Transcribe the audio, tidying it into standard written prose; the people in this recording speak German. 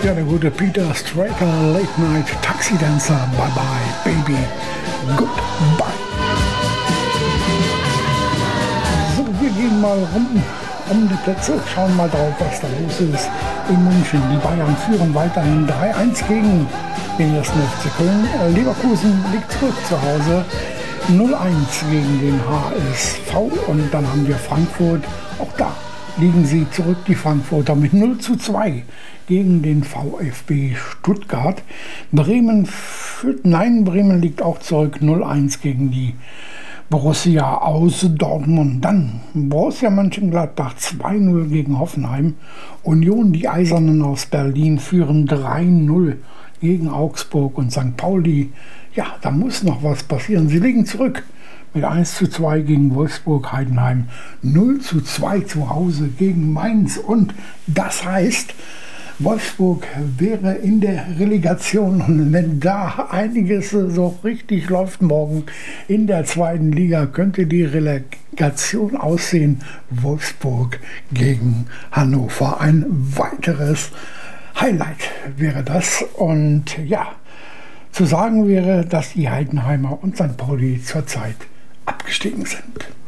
Ja, der gute Peter Straker, Late Night Taxi Dancer, Bye Bye Baby, Goodbye. So, wir gehen mal um die Plätze, schauen mal drauf, was da los ist in München. Die Bayern führen weiterhin 3-1 gegen den 1. FC Köln. Leverkusen liegt zurück zu Hause, 0-1 gegen den HSV. Und dann haben wir Frankfurt, auch da liegen sie zurück, die Frankfurter, mit 0-2 gegen den VfB Stuttgart. Bremen liegt auch zurück, 0-1 gegen die Borussia aus Dortmund. Dann Borussia Mönchengladbach 2-0 gegen Hoffenheim. Union, die Eisernen aus Berlin, führen 3-0 gegen Augsburg. Und St. Pauli, ja, da muss noch was passieren. Sie liegen zurück mit 1-2 gegen Wolfsburg. Heidenheim 0-2 zu Hause gegen Mainz. Und das heißt, Wolfsburg wäre in der Relegation, und wenn da einiges so richtig läuft morgen in der zweiten Liga, könnte die Relegation aussehen. Wolfsburg gegen Hannover. Ein weiteres Highlight wäre das. Und ja, zu sagen wäre, dass die Heidenheimer und St. Pauli zurzeit abgestiegen sind.